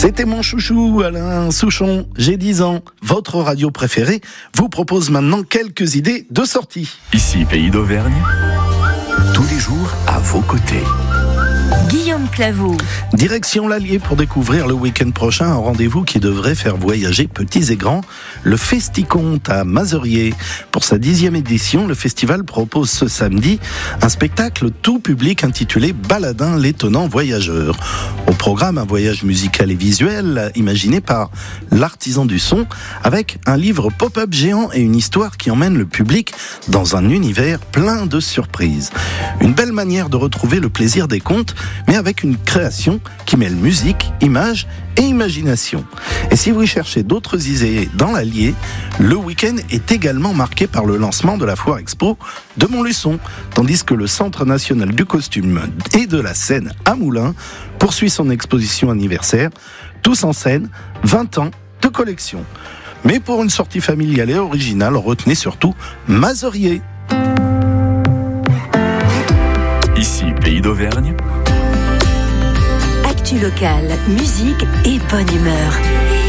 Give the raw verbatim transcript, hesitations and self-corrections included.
C'était mon chouchou, Alain Souchon, j'ai dix ans. Votre radio préférée vous propose maintenant quelques idées de sortie. Ici, Pays d'Auvergne, tous les jours à vos côtés. Guillaume Claveau. Direction l'Allier pour découvrir le week-end prochain un rendez-vous qui devrait faire voyager petits et grands, le Festiconte à Mazeriers. Pour sa dixième édition, le festival propose ce samedi un spectacle tout public intitulé Baladin l'étonnant voyageur. Au programme, un voyage musical et visuel imaginé par l'artisan du son avec un livre pop-up géant et une histoire qui emmène le public dans un univers plein de surprises. Une belle manière de retrouver le plaisir des contes, mais avec une création qui mêle musique, images et imagination. Et si vous cherchez d'autres idées dans l'Allier, le week-end est également marqué par le lancement de la Foire Expo de Montluçon, tandis que le Centre national du costume et de la scène à Moulins poursuit son exposition anniversaire, Tous en scène, vingt ans de collection. Mais pour une sortie familiale et originale, retenez surtout Mazeriers. Ici, Pays d'Auvergne. Actu locale, musique et bonne humeur.